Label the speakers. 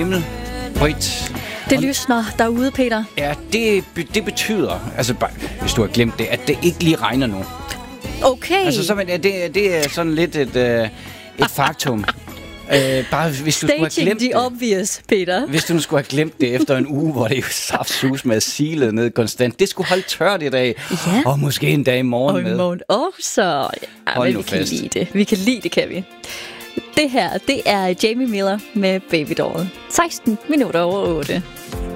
Speaker 1: himmel. Højt.
Speaker 2: Det lysner derude, Peter.
Speaker 1: Ja, det betyder, altså bare, hvis du har glemt det, at det ikke lige regner nu.
Speaker 2: Okay.
Speaker 1: Altså, så, det er sådan lidt et faktum. Bare hvis du skulle have
Speaker 2: Staging
Speaker 1: glemt
Speaker 2: the
Speaker 1: det.
Speaker 2: obvious, Peter.
Speaker 1: Hvis du nu skulle have glemt det efter en uge, hvor det jo saftsus med silet ned konstant. Det skulle holde tørt i dag.
Speaker 2: Ja.
Speaker 1: Og måske en dag i morgen
Speaker 2: Og
Speaker 1: med.
Speaker 2: i morgen også. Ja,
Speaker 1: Hold
Speaker 2: men
Speaker 1: nu
Speaker 2: vi kan
Speaker 1: fast.
Speaker 2: lide det. Vi kan lide det, kan vi. Det her, det er Jamie Miller med Baby Doll. 16 minutter over 8.